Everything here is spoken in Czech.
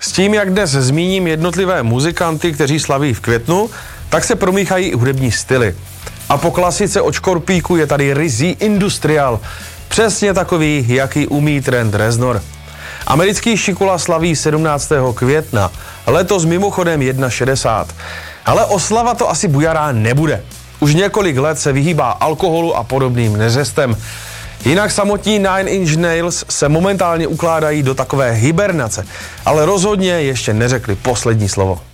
S tím, jak dnes zmíním jednotlivé muzikanty, kteří slaví v květnu, tak se promíchají i hudební styly. A po klasice od Škorpíku je tady ryzí industriál. Přesně takový, jaký umí Trent Reznor. Americký šikula slaví 17. května, letos mimochodem 61. Ale oslava to asi bujará nebude. Už několik let se vyhýbá alkoholu a podobným neřestem. Jinak samotní Nine Inch Nails se momentálně ukládají do takové hibernace, ale rozhodně ještě neřekli poslední slovo.